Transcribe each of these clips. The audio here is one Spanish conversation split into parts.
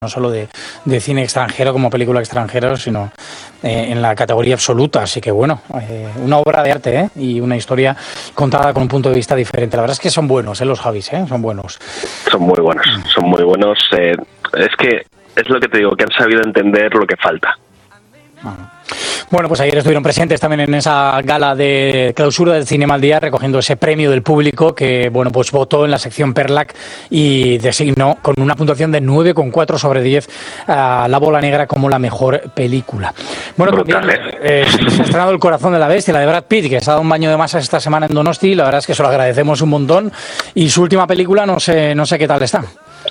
no solo de cine extranjero como película extranjera, sino en la categoría absoluta. Así que bueno, una obra de arte, y una historia contada con un punto de vista diferente. La verdad es que son buenos, los Javis, son buenos. Son muy buenos, son muy buenos. Es que es lo que te digo, que han sabido entender lo que falta. Bueno, pues ayer estuvieron presentes también en esa gala de clausura del Cinema al Día, recogiendo ese premio del público que, bueno, pues votó en la sección Perlac y designó con una puntuación de 9,4 sobre 10 a La Bola Negra como la mejor película. Bueno, brutal, también se ha estrenado El Corazón de la Bestia, la de Brad Pitt, que se ha dado un baño de masas esta semana en Donosti. La verdad es que se lo agradecemos un montón. Y su última película, no sé qué tal está.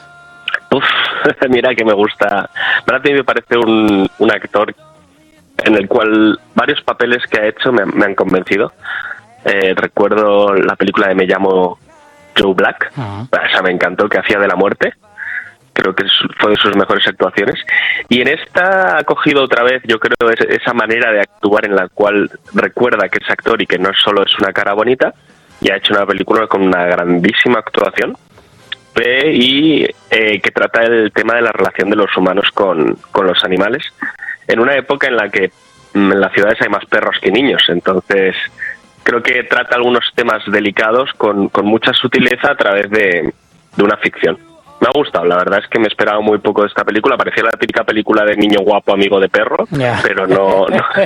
Mira que me gusta. Brad Pitt me parece un actor en el cual varios papeles que ha hecho me han convencido. Recuerdo la película de Me llamo Joe Black. Esa me encantó, que hacía de la muerte. Creo que fue de sus mejores actuaciones. Y en esta ha cogido otra vez, yo creo, esa manera de actuar en la cual recuerda que es actor y que no solo es una cara bonita, y ha hecho una película con una grandísima actuación y que trata el tema de la relación de los humanos con los animales, en una época en la que en las ciudades hay más perros que niños. Entonces creo que trata algunos temas delicados con mucha sutileza a través de una ficción. Me ha gustado, la verdad es que me esperaba muy poco de esta película. Parecía la típica película de niño guapo amigo de perro, pero no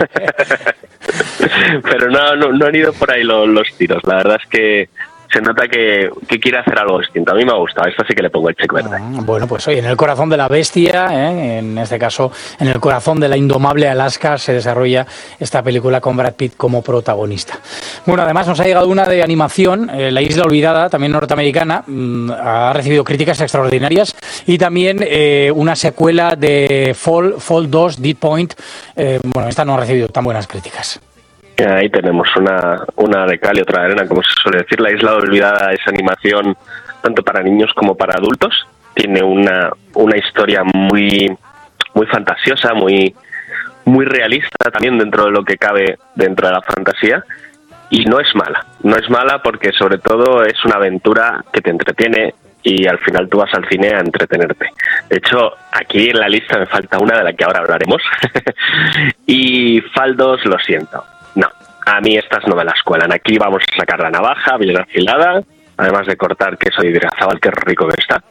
pero no han ido por ahí los tiros. La verdad es que se nota que quiere hacer algo distinto. A mí me ha gustado, esta sí que le pongo el check verde. Bueno, pues hoy en El Corazón de la Bestia, en este caso en el corazón de la indomable Alaska, se desarrolla esta película con Brad Pitt como protagonista. Bueno, además nos ha llegado una de animación, La Isla Olvidada, también norteamericana, ha recibido críticas extraordinarias, y también una secuela de Fall 2, Dead Point. Bueno, esta no ha recibido tan buenas críticas. Ahí tenemos una de cal y otra de arena, como se suele decir. La Isla Olvidada es animación tanto para niños como para adultos. Tiene una historia muy fantasiosa, muy realista también dentro de lo que cabe dentro de la fantasía. Y no es mala porque sobre todo es una aventura que te entretiene y al final tú vas al cine a entretenerte. De hecho, aquí en la lista me falta una de la que ahora hablaremos. Y Fall 2, lo siento. No, a mí estas no me las cuelan. Aquí vamos a sacar la navaja bien afilada, además de cortar queso y Idiazabal, qué rico que está.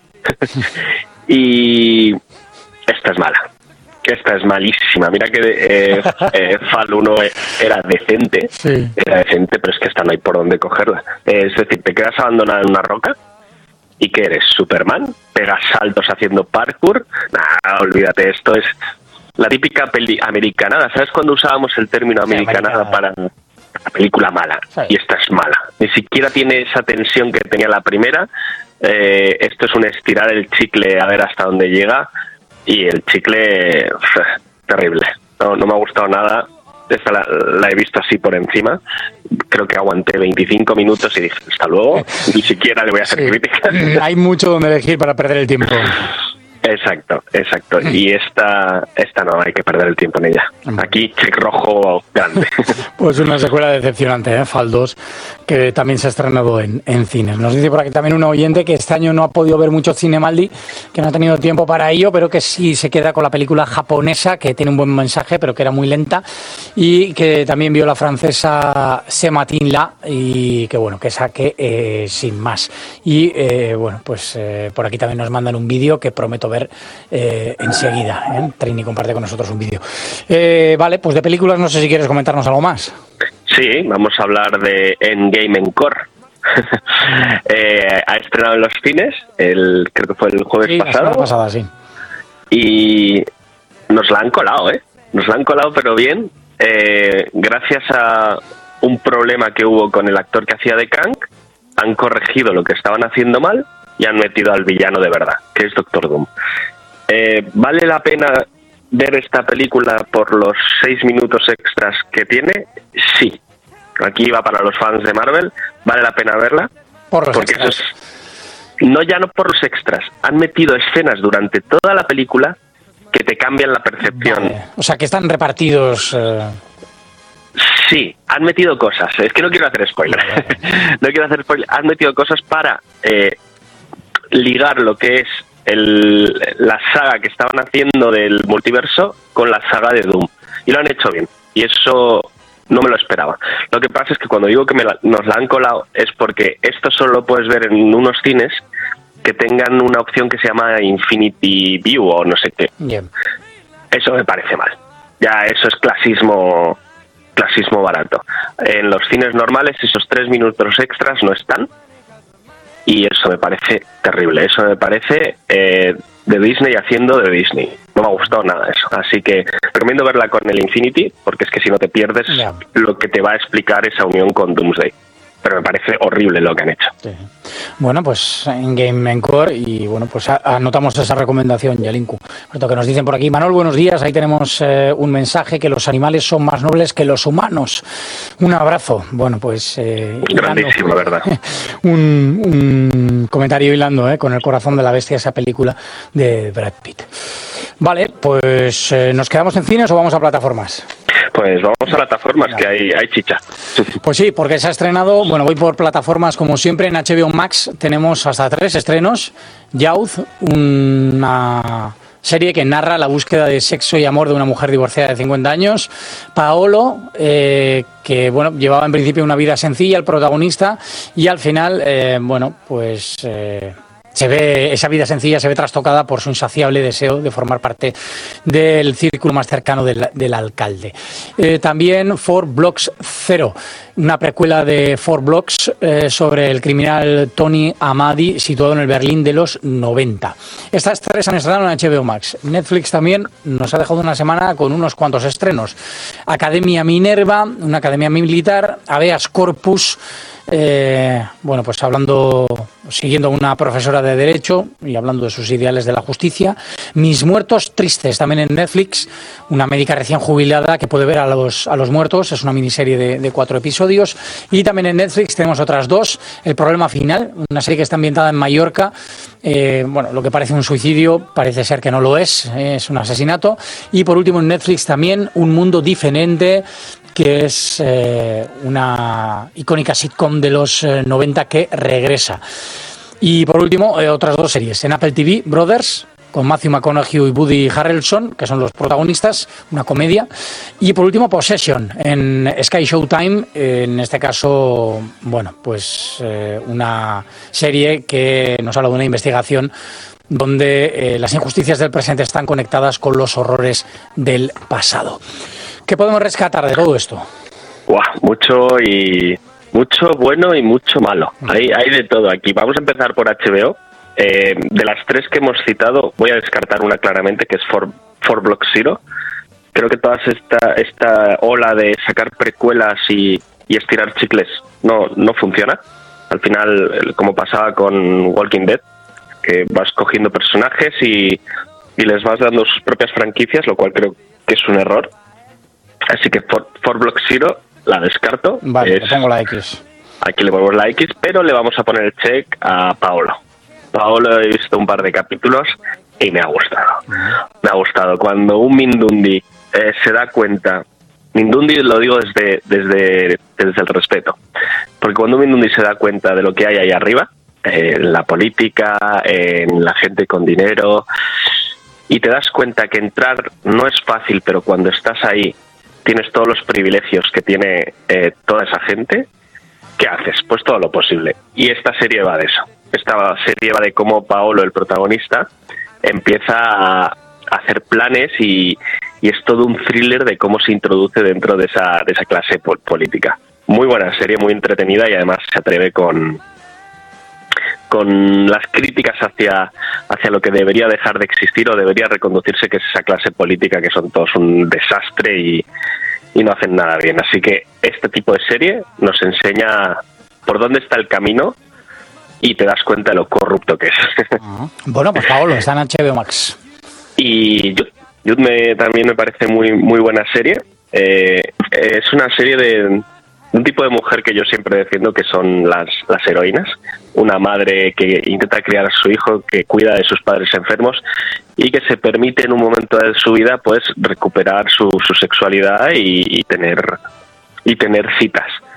Y esta es mala. Esta es malísima. Mira que Fall 1 era decente, pero es que esta no hay por dónde cogerla. Es decir, te quedas abandonada en una roca y ¿qué eres? ¿Superman? ¿Pegas saltos haciendo parkour? Nah, olvídate, esto es la típica peli americanada. ¿Sabes cuando usábamos el término americanada para la película mala? Sí. Y esta es mala. Ni siquiera tiene esa tensión que tenía la primera. Esto es un estirar el chicle a ver hasta dónde llega. Y el chicle, terrible. No me ha gustado nada. Esta la he visto así por encima. Creo que aguanté 25 minutos y dije, hasta luego. Ni siquiera le voy a hacer críticas. Hay mucho donde elegir para perder el tiempo. Exacto. Y esta no, hay que perder el tiempo en ella. Aquí, check rojo grande. Pues una secuela decepcionante, Fall 2, que también se ha estrenado en cines. Nos dice por aquí también un oyente que este año no ha podido ver mucho cine Maldi, que no ha tenido tiempo para ello, pero que sí se queda con la película japonesa, que tiene un buen mensaje, pero que era muy lenta, y que también vio la francesa Se Matin La, y que bueno, que saque sin más. Y bueno, pues por aquí también nos mandan un vídeo que prometo ver enseguida. Trini comparte con nosotros un vídeo. Vale, pues de películas no sé si quieres comentarnos algo más. Sí, vamos a hablar de Endgame Encore. Ha estrenado en los cines, creo que fue el jueves pasado. La semana pasada, sí. Y nos la han colado, Nos la han colado, pero bien. Gracias a un problema que hubo con el actor que hacía de Kang, han corregido lo que estaban haciendo mal y han metido al villano de verdad, que es Doctor Doom. ¿Vale la pena ver esta película por los 6 minutos extras que tiene? Sí. Aquí va para los fans de Marvel. ¿Vale la pena verla? Por los extras. Eso ya no por los extras. Han metido escenas durante toda la película que te cambian la percepción. Vale. O sea, que están repartidos... Sí, han metido cosas. Es que no quiero hacer spoiler. No quiero hacer spoiler. Han metido cosas para ligar lo que es la saga que estaban haciendo del multiverso con la saga de Doom. Y lo han hecho bien. Y eso no me lo esperaba. Lo que pasa es que cuando digo que nos la han colado es porque esto solo lo puedes ver en unos cines que tengan una opción que se llama Infinity View o no sé qué. Bien. Eso me parece mal. Ya eso es clasismo barato. En los cines normales esos 3 minutos extras no están y eso me parece terrible. Eso me parece de Disney haciendo de Disney. No me ha gustado nada eso. Así que recomiendo verla con el Infinity porque es que si no te pierdes lo que te va a explicar esa unión con Doomsday. Pero me parece horrible lo que han hecho. Sí. Bueno, pues en Game Encore y bueno, pues anotamos esa recomendación, Yalinku. Lo que nos dicen por aquí, Manuel, buenos días, ahí tenemos un mensaje que los animales son más nobles que los humanos. Un abrazo. Bueno, pues grandísimo, ¿verdad? un comentario hilando con El corazón de la bestia, esa película de Brad Pitt. Vale, pues ¿nos quedamos en cines o vamos a plataformas? Pues vamos a plataformas, que hay chicha. Pues sí, porque se ha estrenado, bueno, voy por plataformas como siempre, en HBO Max tenemos hasta 3 estrenos. Youth, una serie que narra la búsqueda de sexo y amor de una mujer divorciada de 50 años. Paolo, que bueno, llevaba en principio una vida sencilla, el protagonista, y al final, bueno, pues se ve, esa vida sencilla se ve trastocada por su insaciable deseo de formar parte del círculo más cercano del alcalde. También 4 Blocks 0, una precuela de 4 Blocks sobre el criminal Tony Amadi, situado en el Berlín de los 90. Estas 3 han estrenado en HBO Max. Netflix también nos ha dejado una semana con unos cuantos estrenos. Academia Minerva, una academia militar, Habeas Corpus, bueno, pues siguiendo a una profesora de Derecho y hablando de sus ideales de la justicia. Mis muertos tristes, también en Netflix, una médica recién jubilada que puede ver a los muertos, es una miniserie de 4 episodios. Y también en Netflix tenemos otras 2, El problema final, una serie que está ambientada en Mallorca. Bueno, lo que parece un suicidio parece ser que no lo es un asesinato. Y por último en Netflix también Un mundo diferente, que es una icónica sitcom de los 90 que regresa. Y por último, otras 2 series. En Apple TV, Brothers, con Matthew McConaughey y Woody Harrelson, que son los protagonistas, una comedia. Y por último, Possession, en Sky Showtime, en este caso, bueno, pues una serie que nos habla de una investigación donde las injusticias del presente están conectadas con los horrores del pasado. ¿Qué podemos rescatar de todo esto? Mucho bueno y mucho malo. Hay de todo aquí. Vamos a empezar por HBO. De las 3 que hemos citado, voy a descartar una claramente, que es 4 Blocks 0. Creo que toda esta ola de sacar precuelas y estirar chicles no funciona. Al final, como pasaba con Walking Dead, que vas cogiendo personajes y les vas dando sus propias franquicias, lo cual creo que es un error. Así que 4 Blocks 0 la descarto. Vale, le pongo la X. Aquí le ponemos la X, pero le vamos a poner el check a Paolo. Paolo, he visto un par de capítulos y me ha gustado. Me ha gustado. Cuando un Mindundi se da cuenta, Mindundi lo digo desde el respeto, porque cuando un Mindundi se da cuenta de lo que hay ahí arriba, en la política, en la gente con dinero, y te das cuenta que entrar no es fácil, pero cuando estás ahí tienes todos los privilegios que tiene toda esa gente, ¿qué haces? Pues todo lo posible. Y esta serie va de eso. Esta serie va de cómo Paolo, el protagonista, empieza a hacer planes y es todo un thriller de cómo se introduce dentro de esa clase política. Muy buena serie, muy entretenida y además se atreve con las críticas hacia lo que debería dejar de existir o debería reconducirse, que es esa clase política que son todos un desastre y no hacen nada bien. Así que este tipo de serie nos enseña por dónde está el camino y te das cuenta de lo corrupto que es. Bueno, pues Paolo, está en HBO Max. Y Youth también me parece muy, muy buena serie. Es una serie de un tipo de mujer que yo siempre defiendo, que son las heroínas. Una madre que intenta criar a su hijo, que cuida de sus padres enfermos y que se permite en un momento de su vida pues recuperar su sexualidad y tener citas.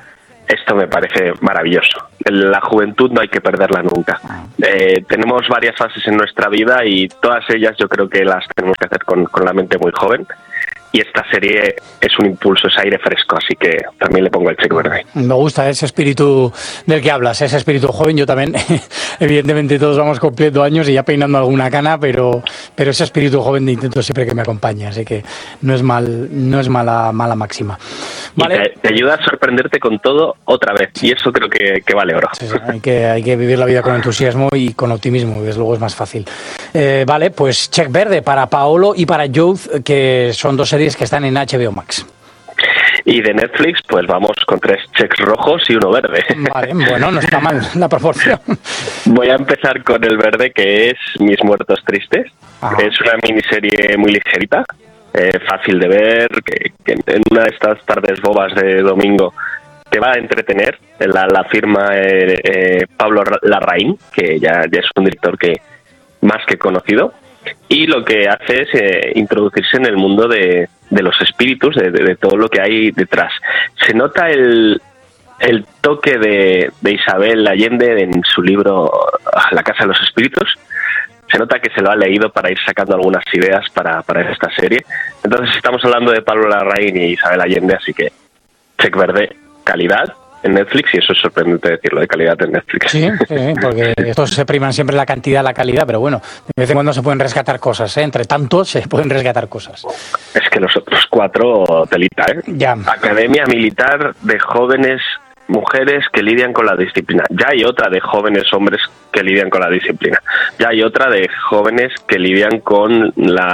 Esto me parece maravilloso. La juventud no hay que perderla nunca. Tenemos varias fases en nuestra vida y todas ellas yo creo que las tenemos que hacer con la mente muy joven. Y esta serie es un impulso, es aire fresco, así que también le pongo el check verde. Me gusta ese espíritu del que hablas, ese espíritu joven. Yo también, evidentemente todos vamos cumpliendo años y ya peinando alguna cana, pero ese espíritu joven intento siempre que me acompañe, así que no es mala máxima. ¿Vale? Y te ayuda a sorprenderte con todo otra vez, y eso creo que vale oro. Sí, hay que vivir la vida con entusiasmo y con optimismo, y desde luego es más fácil. Vale, pues check verde para Paolo y para Youth, que son dos series que están en HBO Max. Y de Netflix, pues vamos con 3 checks rojos y 1 verde. Vale, bueno, no está mal la proporción. Voy a empezar con el verde, que es Mis Muertos Tristes. Ajá. Es una miniserie muy ligerita, fácil de ver, que en una de estas tardes bobas de domingo te va a entretener. La firma Pablo Larraín, que ya es un director que más que conocido. Y lo que hace es introducirse en el mundo de los espíritus, de todo lo que hay detrás. Se nota el toque de Isabel Allende en su libro La Casa de los Espíritus. Se nota que se lo ha leído para ir sacando algunas ideas para esta serie. Entonces estamos hablando de Pablo Larraín y Isabel Allende, así que check verde, calidad en Netflix, y eso es sorprendente decirlo, de calidad en Netflix. Sí, porque estos se priman siempre la cantidad, la calidad, pero bueno, de vez en cuando se pueden rescatar cosas, entre tantos se pueden rescatar cosas. Es que los otros 4, telita, Ya. Academia Militar de Jóvenes Mujeres que lidian con la disciplina. Ya hay otra de jóvenes hombres que lidian con la disciplina. Ya hay otra de jóvenes que lidian con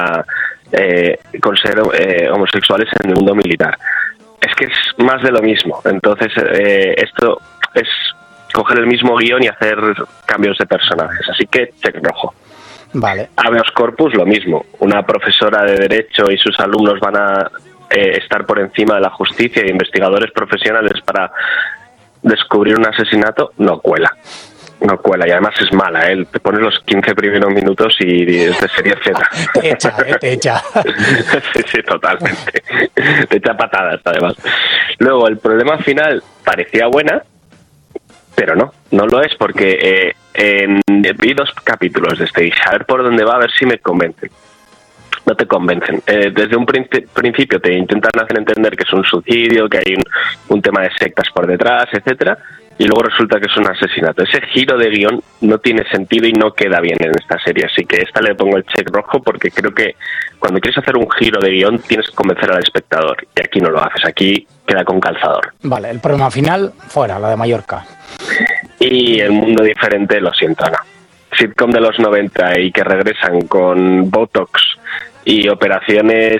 con ser homosexuales en el mundo militar. Es que es más de lo mismo. Entonces, esto es coger el mismo guión y hacer cambios de personajes. Así que, check rojo. Vale. Habeas Corpus, lo mismo. Una profesora de Derecho y sus alumnos van a estar por encima de la justicia, y investigadores profesionales para descubrir un asesinato. No cuela. Y además es mala, te pones los 15 primeros minutos y es de serie Z. Te echa. Sí, totalmente. Te echa patadas, además. Luego, el problema final parecía buena, pero no lo es, porque vi 2 capítulos de este y a ver por dónde va, a ver si me convencen. No te convencen. Desde un principio te intentan hacer entender que es un suicidio, que hay un tema de sectas por detrás, etcétera, y luego resulta que es un asesinato. Ese giro de guión no tiene sentido y no queda bien en esta serie, así que esta le pongo el check rojo, porque creo que cuando quieres hacer un giro de guión tienes que convencer al espectador, y aquí no lo haces, aquí queda con calzador. Vale, el problema final, fuera, la de Mallorca. Y El Mundo Diferente, lo siento, no. Sitcom de los 90 y que regresan con Botox y operaciones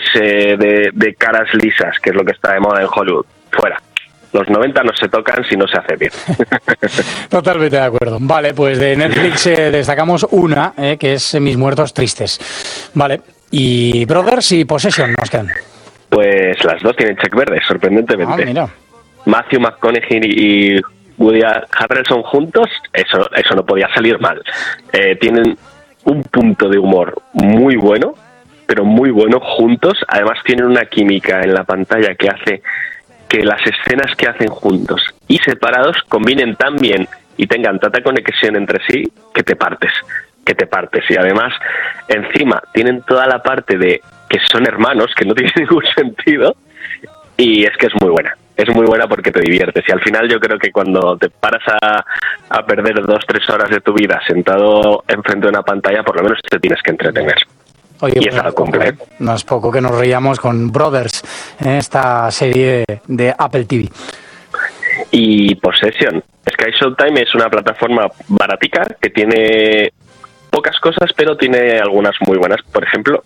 de caras lisas, que es lo que está de moda en Hollywood, fuera. Los 90 no se tocan si no se hace bien. Totalmente de acuerdo. Vale, pues de Netflix destacamos una, que es Mis Muertos Tristes. Vale, y Brothers y Possession nos quedan. Pues las 2 tienen check verde, sorprendentemente. Mira. Matthew McConaughey y Woody Harrelson juntos, eso no podía salir mal. Tienen un punto de humor muy bueno, pero muy bueno juntos. Además tienen una química en la pantalla que hace que las escenas que hacen juntos y separados combinen tan bien y tengan tanta conexión entre sí que te partes. Y además, encima, tienen toda la parte de que son hermanos, que no tiene ningún sentido, y es que es muy buena. Es muy buena porque te diviertes, y al final yo creo que cuando te paras a perder 2-3 horas de tu vida sentado enfrente de una pantalla, por lo menos te tienes que entretener. Oye, y está completo. No es poco que nos reíamos con Brothers, esta serie de Apple TV. Y Possession. Sky Showtime es una plataforma baratica que tiene pocas cosas, pero tiene algunas muy buenas. Por ejemplo,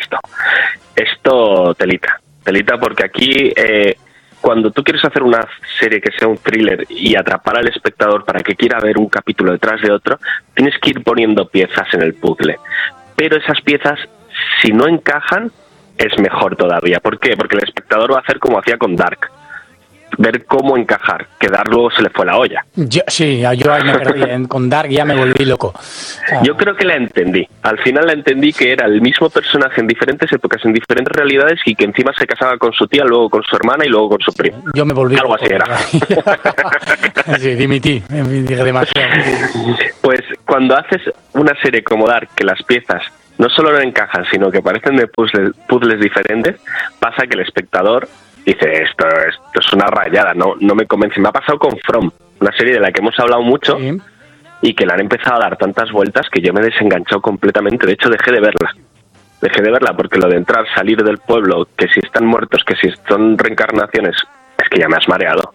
esto telita porque aquí cuando tú quieres hacer una serie que sea un thriller y atrapar al espectador para que quiera ver un capítulo detrás de otro, tienes que ir poniendo piezas en el puzzle. Pero esas piezas, si no encajan, es mejor todavía. ¿Por qué? Porque el espectador va a hacer como hacía con Dark. ver cómo encajar, que Dark luego se le fue la olla. Yo ahí me perdí, con Dark ya me volví loco. Yo creo que la entendí. Al final la entendí que era el mismo personaje en diferentes épocas, en diferentes realidades, y que encima se casaba con su tía, luego con su hermana y luego con su primo. Yo me volví algo loco, así era. Sí, dimití, dije demasiado. Pues cuando haces una serie como Dark, que las piezas no solo no encajan, sino que parecen de puzzles diferentes, pasa que el espectador dice, esto es una rayada, no me convence. Me ha pasado con From, una serie de la que hemos hablado mucho, sí, y que le han empezado a dar tantas vueltas que yo me he desenganchado completamente. De hecho, dejé de verla porque lo de entrar, salir del pueblo, que si están muertos, que si son reencarnaciones, es que ya me has mareado.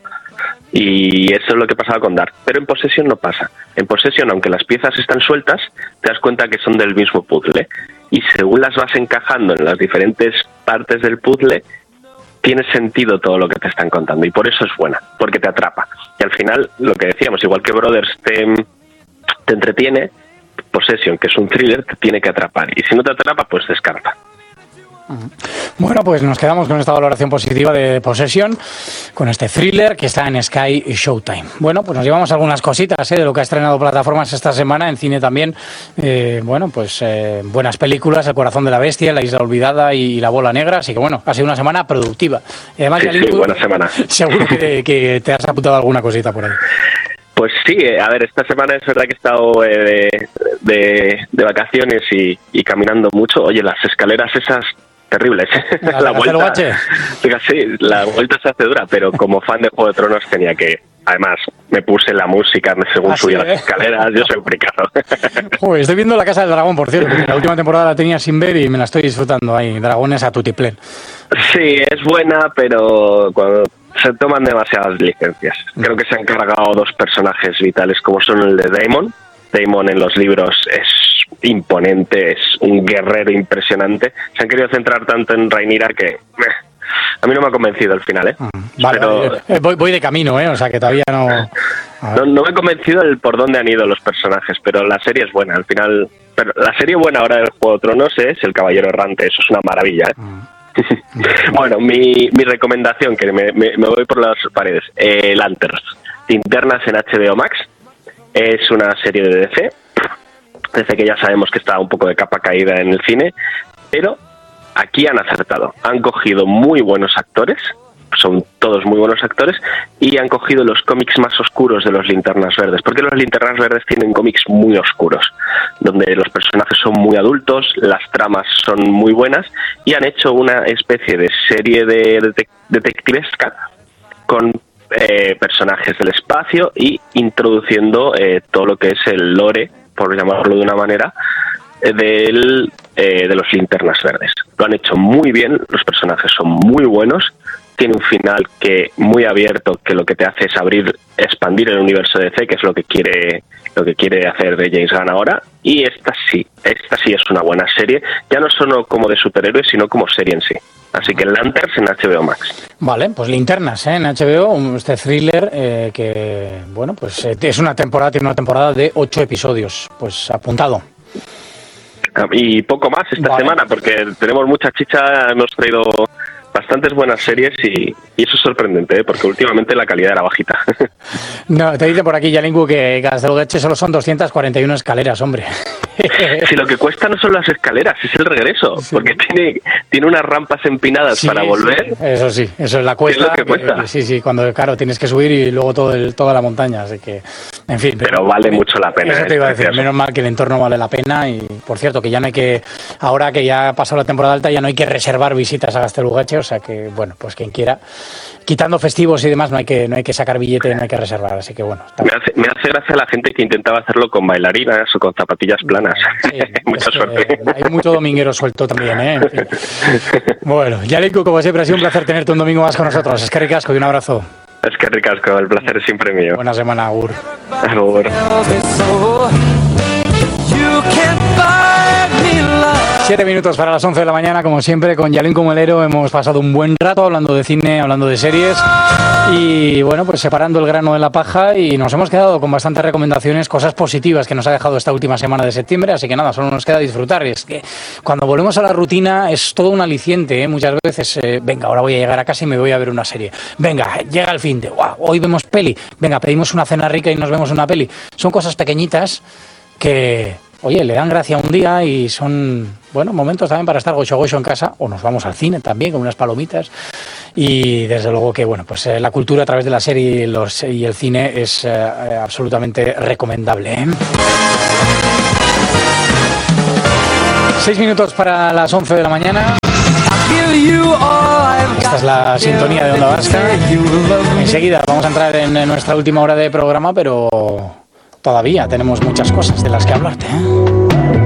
Y eso es lo que pasaba con Dark. Pero en Possession no pasa. En Possession, aunque las piezas están sueltas, te das cuenta que son del mismo puzzle. Y según las vas encajando en las diferentes partes del puzzle, tiene sentido todo lo que te están contando. Y por eso es buena, porque te atrapa. Y al final, lo que decíamos, igual que Brothers te entretiene, Possession, que es un thriller, te tiene que atrapar. Y si no te atrapa, pues descarta. Bueno, pues nos quedamos con esta valoración positiva de Possession, con este thriller que está en Sky y Showtime. Bueno, pues nos llevamos algunas cositas de lo que ha estrenado plataformas esta semana, en cine también. Buenas películas, El corazón de la bestia, La isla olvidada y La bola negra, así que bueno, ha sido una semana productiva. Y además, sí, buena semana. Seguro que te has apuntado alguna cosita por ahí. Pues sí, a ver, esta semana es verdad que he estado de vacaciones y caminando mucho. Oye, las escaleras esas terribles. La vuelta, sí, la vuelta se hace dura, pero como fan de Juego de Tronos tenía que... Además, me puse la música según subía las escaleras. Yo soy un fricado. Uy, estoy viendo La Casa del Dragón, por cierto, porque la última temporada la tenía sin ver y me la estoy disfrutando ahí. Dragones a tutiplén. Sí, es buena, pero cuando se toman demasiadas licencias. Creo que se han cargado dos personajes vitales, como son el de Daemon. Daemon en los libros es imponente, es un guerrero impresionante. Se han querido centrar tanto en Rhaenyra que a mí no me ha convencido al final, Vale, pero voy de camino, o sea que todavía no... No me ha convencido el por dónde han ido los personajes, pero la serie es buena al final. Pero la serie buena ahora del Juego de Tronos es El Caballero Errante, eso es una maravilla, Bueno, mi recomendación, que me voy por las paredes, Lanterns, Linternas en HBO Max, es una serie de DC, que ya sabemos que está un poco de capa caída en el cine, pero aquí han acertado, han cogido muy buenos actores, son todos muy buenos actores, y han cogido los cómics más oscuros de los Linternas Verdes, porque los Linternas Verdes tienen cómics muy oscuros, donde los personajes son muy adultos, las tramas son muy buenas, y han hecho una especie de serie de detectivesca con personajes del espacio y introduciendo todo lo que es el lore, por llamarlo de una manera, de los Linternas Verdes. Lo han hecho muy bien, los personajes son muy buenos, tiene un final que muy abierto, que lo que te hace es expandir el universo de DC, que es lo que quiere hacer de James Gunn ahora, y esta sí es una buena serie, ya no solo como de superhéroes, sino como serie en sí. Así que Lanterns en HBO Max. Vale, pues Linternas en HBO, este thriller que, bueno, pues tiene una temporada de 8 episodios, pues apuntado. Y poco más esta semana, porque tenemos mucha chicha, hemos traído bastantes buenas series y eso es sorprendente, porque últimamente la calidad era bajita. No, te dice por aquí Yalingu que Gastelugache solo son 241 escaleras, hombre. Si lo que cuesta no son las escaleras, es el regreso, porque tiene unas rampas empinadas para volver. Sí, eso es la cuesta. ¿Qué es lo que cuesta? Sí, cuando tienes que subir y luego toda la montaña, así que, en fin. Pero vale mucho la pena. Eso te iba a decir, menos mal que el entorno vale la pena y, por cierto, que ya no hay que, ahora que ya ha pasado la temporada alta, ya no hay que reservar visitas a Gastelugache, o sea que, bueno, pues quien quiera, quitando festivos y demás, no hay que sacar billete, no hay que reservar, así que bueno. Me hace gracia la gente que intentaba hacerlo con bailarinas o con zapatillas planas. Sí, mucha suerte. Hay mucho dominguero suelto también, En fin. Bueno, Yalenko, como siempre, ha sido un placer tenerte un domingo más con nosotros. Es que ricasco y un abrazo. Es que ricasco, el placer es siempre mío. Buena semana, Agur. Agur. 7 minutos para las 11 de la mañana, como siempre, con Yalín Comelero. Hemos pasado un buen rato hablando de cine, hablando de series y, bueno, pues separando el grano de la paja, y nos hemos quedado con bastantes recomendaciones, cosas positivas que nos ha dejado esta última semana de septiembre, así que nada, solo nos queda disfrutar. Y es que cuando volvemos a la rutina es todo un aliciente, ¿eh? Muchas veces, venga, ahora voy a llegar a casa y me voy a ver una serie. Venga, llega el fin de, wow, hoy vemos peli. Venga, pedimos una cena rica y nos vemos una peli. Son cosas pequeñitas que, oye, le dan gracia un día y son, bueno, momentos también para estar gocho en casa, o nos vamos al cine también con unas palomitas. Y desde luego que, bueno, pues la cultura a través de la serie y el cine es absolutamente recomendable, ¿eh? 6 minutos para las 11 de la mañana. Esta es la sintonía de Onda Vasca. Enseguida vamos a entrar en nuestra última hora de programa, pero todavía tenemos muchas cosas de las que hablarte, ¿eh?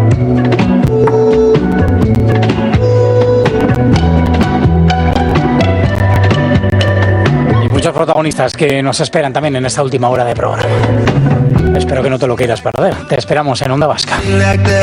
Y muchos protagonistas que nos esperan también en esta última hora de programa. Espero que no te lo quieras perder. Te esperamos en Onda Vasca.